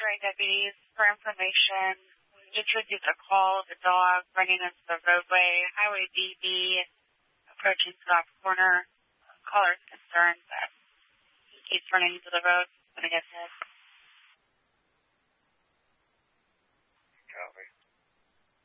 Monterey deputies for information. We just received a call of a dog running into the roadway. Highway DB approaching Scott Corner. Caller's concerned that he keeps running into the road when he gets hit.